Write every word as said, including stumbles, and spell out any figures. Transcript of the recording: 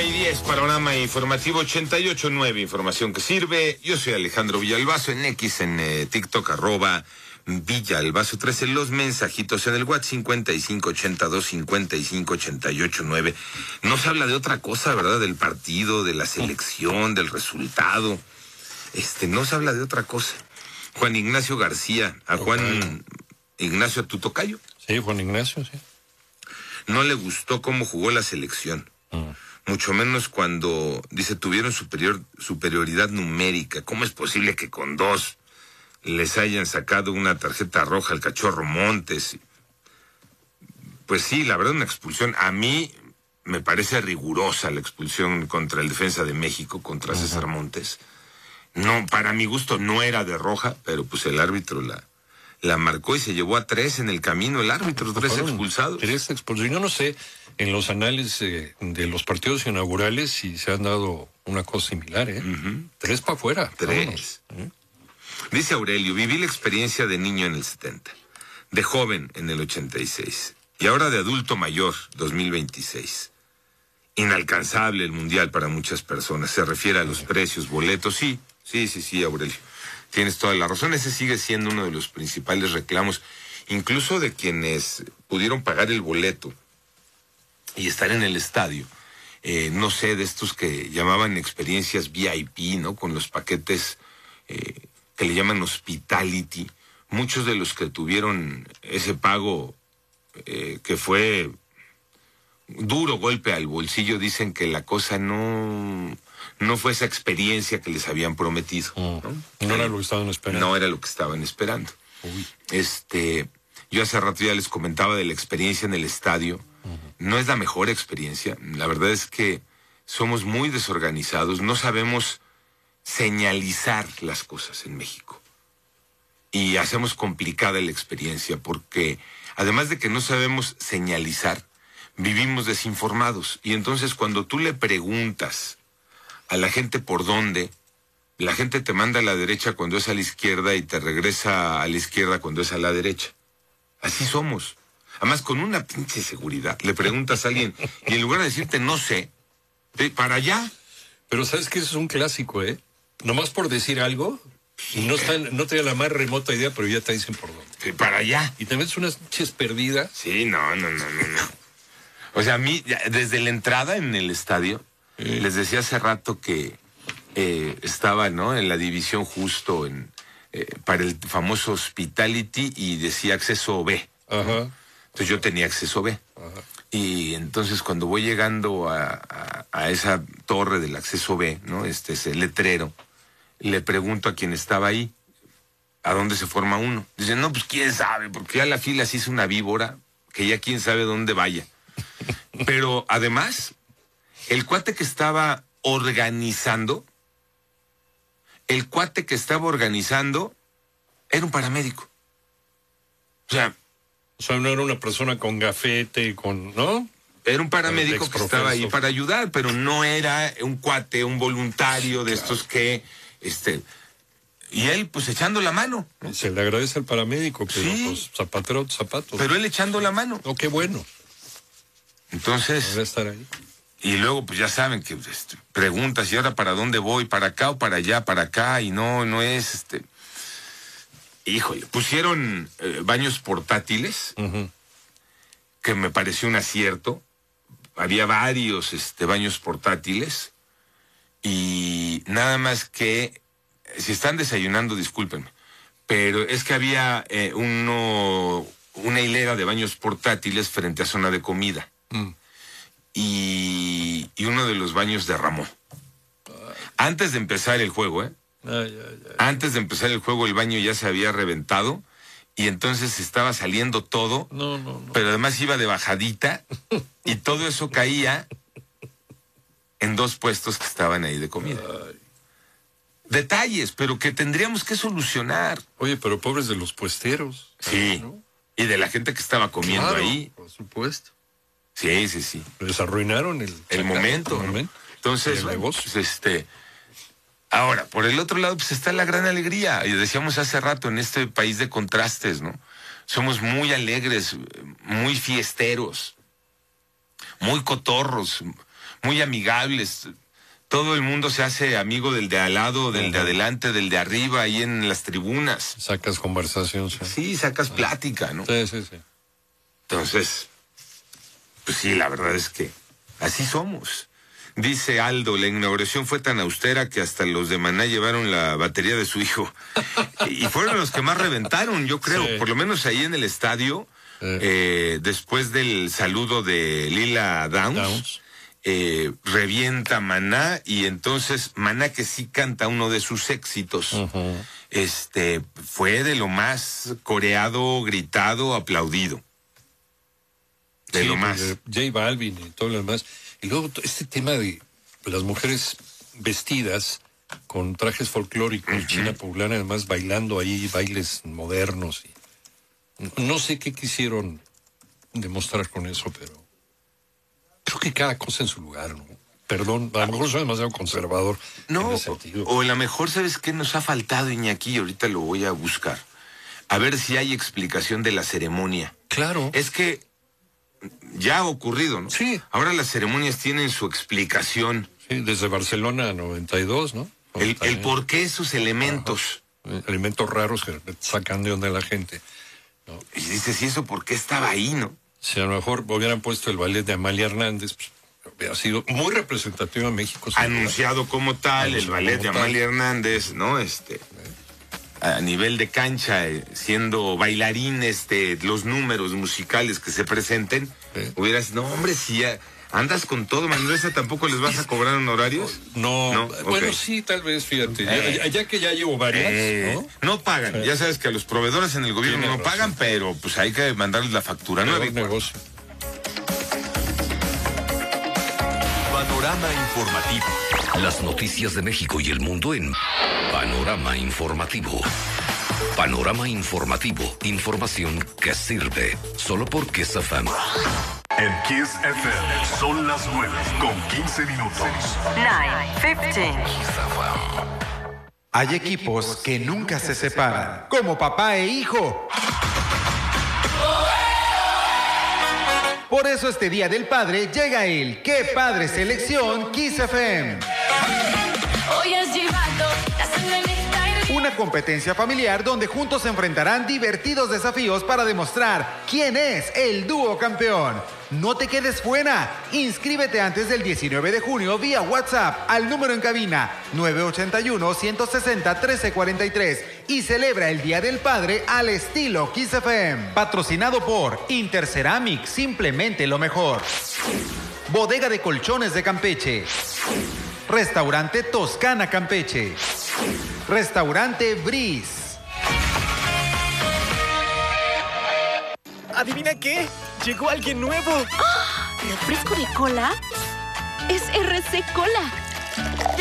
nueve y diez, panorama informativo ochenta y ocho nueve, información que sirve. Yo soy Alejandro Villalbazo, en X, en eh, TikTok, arroba Villalbazo trece, los mensajitos en el WhatsApp cincuenta y cinco ochenta y dos cincuenta y cinco ochenta y ocho nueve. No se habla de otra cosa, ¿verdad? Del partido, de la selección, del resultado. Este, no se habla de otra cosa. Juan Ignacio García, a Juan Ignacio, tu tocayo. Sí, Juan Ignacio, sí. No le gustó cómo jugó la selección. Mm. Mucho menos cuando, dice, tuvieron superior, superioridad numérica. ¿Cómo es posible que con dos les hayan sacado una tarjeta roja al Cachorro Montes? Pues sí, la verdad, una expulsión. A mí me parece rigurosa la expulsión contra el defensa de México, contra uh-huh. César Montes. No, para mi gusto no era de roja, pero pues el árbitro la... la marcó y se llevó a tres en el camino el árbitro, tres expulsados. Tres expulsados. Yo no sé, en los análisis eh, de los partidos inaugurales, si se han dado una cosa similar, ¿eh? Uh-huh. Tres para afuera. Tres. ¿Eh? Dice Aurelio, viví la experiencia de niño en el setenta, de joven en el ochenta y seis, y ahora de adulto mayor, dos mil veintiséis. Inalcanzable el mundial para muchas personas. Se refiere a los precios, boletos. Sí, sí, sí, sí, Aurelio. Tienes toda la razón, ese sigue siendo uno de los principales reclamos, incluso de quienes pudieron pagar el boleto y estar en el estadio. Eh, no sé, de estos que llamaban experiencias V I P, ¿no? Con los paquetes eh, que le llaman hospitality. Muchos de los que tuvieron ese pago eh, que fue duro golpe al bolsillo dicen que la cosa no... no fue esa experiencia que les habían prometido. ¿no? No era lo que estaban esperando. No era lo que estaban esperando. Uy. Este, yo hace rato ya les comentaba de la experiencia en el estadio. Uh-huh. No es la mejor experiencia. La verdad es que somos muy desorganizados. No sabemos señalizar las cosas en México. Y hacemos complicada la experiencia porque, además de que no sabemos señalizar, vivimos desinformados. Y entonces cuando tú le preguntas a la gente por dónde, la gente te manda a la derecha cuando es a la izquierda y te regresa a la izquierda cuando es a la derecha. Así somos. Además, con una pinche seguridad. Le preguntas a alguien y en lugar de decirte no sé, para allá. Pero sabes que eso es un clásico, ¿eh? Nomás por decir algo, y no, están, no te da la más remota idea, pero ya te dicen por dónde. Para allá. Y te metes unas pinches perdidas. Sí, no, no, no, no, no. O sea, a mí, desde la entrada en el estadio, Eh. les decía hace rato que eh, estaba, ¿no?, en la división justo en eh, para el famoso hospitality y decía acceso B. Ajá. Entonces yo tenía acceso B. Ajá. Y entonces cuando voy llegando a, a, a esa torre del acceso B, ¿no?, este es el letrero, le pregunto a quien estaba ahí, ¿a dónde se forma uno? Dice, no, pues quién sabe, porque ya la fila se hizo una víbora, que ya quién sabe dónde vaya. Pero además... El cuate que estaba organizando, el cuate que estaba organizando era un paramédico. O sea... O sea, no era una persona con gafete, con, ¿no? Era un paramédico que estaba ahí para ayudar, pero no era un cuate, un voluntario de claro. estos que, este... Y él, pues, echando la mano, ¿no? Se le agradece al paramédico, pero sí. Pues, zapatero, zapatos. Pero él echando la mano. Oh, qué bueno. Entonces... Debe estar ahí. Y luego, pues ya saben que este, preguntas, ¿y ahora para dónde voy? ¿Para acá o para allá? ¿Para acá? Y no, no es, este... Híjole, pusieron eh, baños portátiles, uh-huh. que me pareció un acierto. Había varios este, baños portátiles. Y nada más que, si están desayunando, discúlpenme, pero es que había eh, uno, una hilera de baños portátiles frente a zona de comida. Uh-huh. Y, y uno de los baños derramó. Antes de empezar el juego, ¿eh? Ay, ay, ay. Antes de empezar el juego, el baño ya se había reventado y entonces estaba saliendo todo, no, no, no. Pero además iba de bajadita y todo eso caía en dos puestos que estaban ahí de comida. Ay. Detalles, pero que tendríamos que solucionar. Oye, pero pobres de los puesteros. Sí, ¿no? Y de la gente que estaba comiendo claro, ahí. Por supuesto. Sí, sí, sí. Les arruinaron el... El momento, el ¿no? momento. Entonces, bueno, pues, este... Ahora, por el otro lado, pues está la gran alegría. Y decíamos hace rato, en este país de contrastes, ¿no? Somos muy alegres, muy fiesteros, muy cotorros, muy amigables. Todo el mundo se hace amigo del de al lado, del de adelante, del de arriba, ahí en las tribunas. Sacas conversación. Sí, sí sacas plática, ¿no? Sí, sí, sí. Entonces, pues sí, la verdad es que así somos. Dice Aldo, la inauguración fue tan austera que hasta los de Maná llevaron la batería de su hijo. Y fueron los que más reventaron, yo creo. Sí. Por lo menos ahí en el estadio, sí. eh, después del saludo de Lila Downs. Downs. Eh, revienta Maná y entonces Maná, que sí canta uno de sus éxitos, uh-huh. este fue de lo más coreado, gritado, aplaudido, de sí, lo más. J Balvin y todo lo demás. Y luego este tema de las mujeres vestidas con trajes folclóricos, uh-huh. China poblana, además bailando ahí bailes modernos. Y no sé qué quisieron demostrar con eso, pero creo que cada cosa en su lugar, ¿no? Perdón, a lo mejor soy demasiado conservador no, en ese sentido. O a lo mejor, ¿sabes qué nos ha faltado, Iñaki? Ahorita lo voy a buscar. A ver si hay explicación de la ceremonia. Claro. Es que ya ha ocurrido, ¿no? Sí. Ahora las ceremonias tienen su explicación. Sí, desde Barcelona noventa y dos, ¿no? El, el por qué esos elementos. Ajá. Elementos raros que sacan de onda a la gente, ¿no? Y dices, ¿y eso por qué estaba ahí, no? Si a lo mejor hubieran puesto el ballet de Amalia Hernández, pues hubiera sido muy representativo en México. Anunciado como tal, Anunciado el ballet de Amalia tal. Hernández, ¿no? Este, a nivel de cancha, siendo bailarines de los números musicales que se presenten, ¿sí? Hubieras, no, hombre, si ya andas con todo, Manuela, ¿tampoco les vas a cobrar honorarios? No, no bueno, okay. Sí, tal vez, fíjate, eh, ya, ya que ya llevo varias, eh, ¿no? No pagan, eh. Ya sabes que a los proveedores en el gobierno Tiene no razón. pagan, pero pues hay que mandarles la factura, ¿no? Negocio. Panorama informativo. Las noticias de México y el mundo en Panorama Informativo. Panorama Informativo. Información que sirve. Solo por Kiss F M. En Kiss F M son las nueve con quince minutos. nueve quince. Hay equipos que nunca se separan, como papá e hijo. Por eso este Día del Padre llega el ¡Qué Padre Selección Kiss F M! Una competencia familiar donde juntos se enfrentarán divertidos desafíos para demostrar quién es el dúo campeón. No te quedes fuera. Inscríbete antes del diecinueve de junio vía WhatsApp al número en cabina nueve ocho uno, uno seis cero, uno tres cuatro tres y celebra el Día del Padre al estilo Kiss F M. Patrocinado por Interceramic, simplemente lo mejor. Bodega de Colchones de Campeche. Restaurante Toscana Campeche. Restaurante Breeze. ¿Adivina qué? Llegó alguien nuevo. ¡Oh! ¿Refresco de cola? Es R C Cola.